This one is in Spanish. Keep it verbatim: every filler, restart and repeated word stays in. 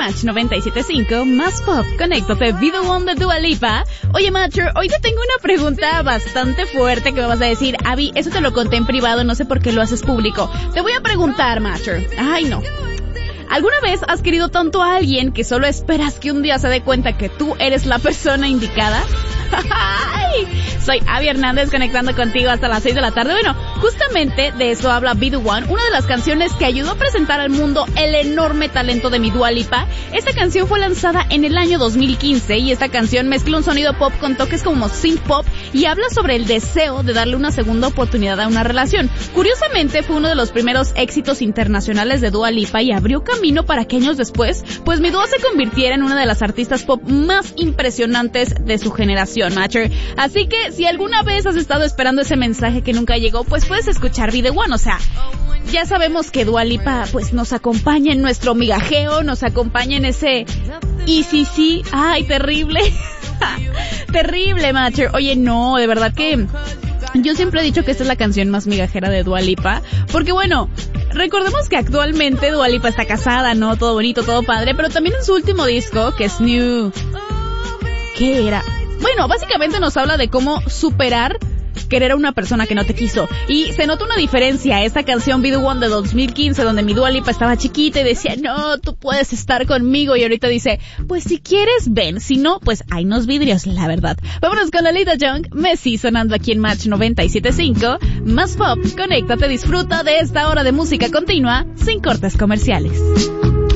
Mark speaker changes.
Speaker 1: Match noventa y siete punto cinco, más pop, conéctate, Be The One de Dua Lipa. Oye, Matcher, hoy te tengo una pregunta bastante fuerte que me vas a decir, Abby, eso te lo conté en privado, no sé por qué lo haces público. Te voy a preguntar, Matcher. Ay, no. ¿Alguna vez has querido tanto a alguien que solo esperas que un día se dé cuenta que tú eres la persona indicada? ¡Ay! Soy Abby Hernández conectando contigo hasta las seis de la tarde. Bueno, justamente de eso habla Be The One, una de las canciones que ayudó a presentar al mundo el enorme talento de mi Dua Lipa. Esta canción fue lanzada en el año dos mil quince y esta canción mezcla un sonido pop con toques como synth pop y habla sobre el deseo de darle una segunda oportunidad a una relación. Curiosamente fue uno de los primeros éxitos internacionales de Dua Lipa y abrió camino para que años después, pues mi Dua se convirtiera en una de las artistas pop más impresionantes de su generación, Matcher. Así que si alguna vez has estado esperando ese mensaje que nunca llegó, pues puedes escuchar Be The One. O sea, ya sabemos que Dua Lipa pues nos acompaña en nuestro migajeo, nos acompaña en ese y sí, sí, ay, terrible. Terrible, Matcher. Oye, no, de verdad que yo siempre he dicho que esta es la canción más migajera de Dua Lipa, porque bueno, recordemos que actualmente Dua Lipa está casada, ¿no? Todo bonito, todo padre, pero también en su último disco, que es New... ¿Qué era? Bueno, básicamente nos habla de cómo superar querer a una persona que no te quiso. Y se nota una diferencia. Esta canción Be The One de dos mil quince, donde mi Dua Lipa estaba chiquita y decía, no, tú puedes estar conmigo. Y ahorita dice, pues si quieres, ven. Si no, pues hay unos vidrios, la verdad. Vámonos con Lolita Young, Messi, sonando aquí en Match noventa y siete punto cinco. Más pop, conéctate, disfruta de esta hora de música continua, sin cortes comerciales.